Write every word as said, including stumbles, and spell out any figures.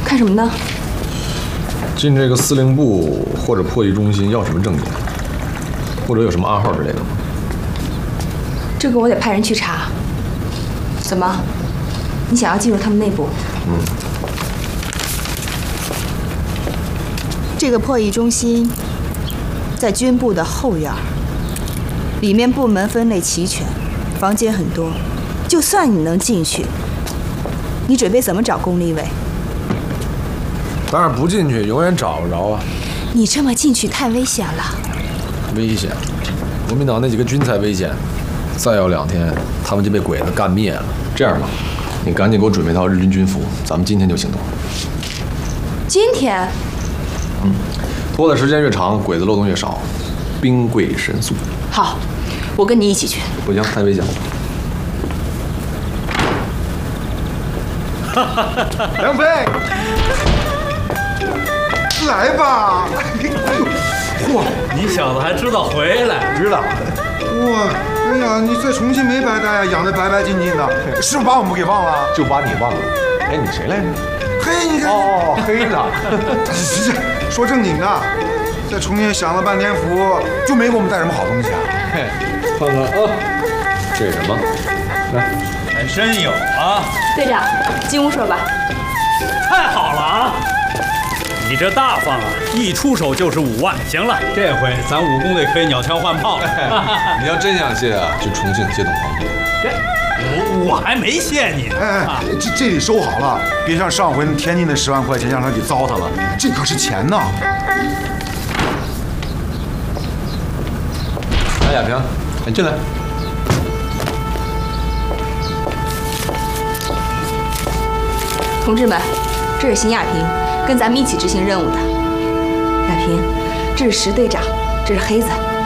看什么呢？ 进这个司令部或者破译中心要什么证件，或者有什么暗号之类的吗？ 这个我得派人去查。怎么？你想要进入他们内部？ 嗯。 这个破译中心在军部的后院，里面部门分类齐全，房间很多。就算你能进去，你准备怎么找龚立伟？ 当然不进去，永远找不着啊！ 你这么进去太危险了。 危险？国民党那几个军才危险，再有两天他们就被鬼子干灭了。这样吧，你赶紧给我准备套日军军服，咱们今天就行动。 今天？ 嗯，拖的时间越长，鬼子漏洞越少，兵贵神速。 好，我跟你一起去。 不行，太危险了。 梁飞。来吧！ 嚯，你小子还知道回来？ 知道。哇，哎呀，你在重庆没白待呀，养得白白净净的，是不是把我们给忘了？ 就把你忘了。哎，你谁来着？ 嘿，你看。 哦，黑的。 说正经的，在重庆享了半天福，就没给我们带什么好东西啊？ 嘿，看看啊，这什么？来， 还真有啊！ 队长，进屋说吧。 太好了啊！你这大方啊，一出手就是五万。行了，这回咱武工队可以鸟枪换炮了。 你要真想谢啊，去重庆接董皇帝。 我我还没谢你呢。 哎哎，这这里收好了，别像上回天津的十万块钱让他给糟蹋了，这可是钱呢。 来，亚平，你进来。 同志们，这是邢亚平。跟咱们一起执行任务的亚平，这是石队长，这是黑子，